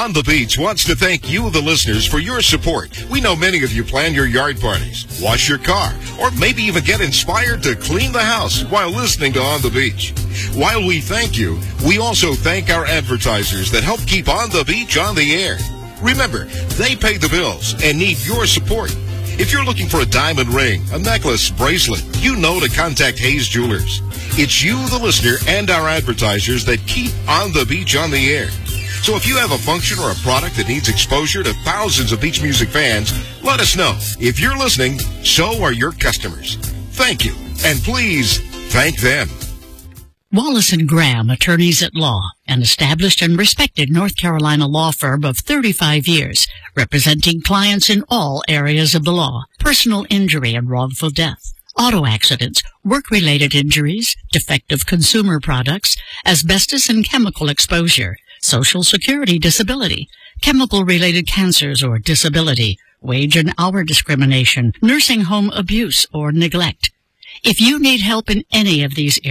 On the Beach wants to thank you, the listeners, for your support. We know many of you plan your yard parties, wash your car, or maybe even get inspired to clean the house while listening to On the Beach. While we thank you, we also thank our advertisers that help keep On the Beach on the air. Remember, they pay the bills and need your support. If you're looking for a diamond ring, a necklace, bracelet, you know to contact Hayes Jewelers. It's you, the listener, and our advertisers that keep On the Beach on the air. So if you have a function or a product that needs exposure to thousands of beach music fans, let us know. If you're listening, so are your customers. Thank you, and please thank them. Wallace & Graham, attorneys at law, an established and respected North Carolina law firm of 35 years, representing clients in all areas of the law: personal injury and wrongful death, auto accidents, work-related injuries, defective consumer products, asbestos and chemical exposure, Social Security disability, chemical-related cancers or disability, wage and hour discrimination, nursing home abuse or neglect. If you need help in any of these areas,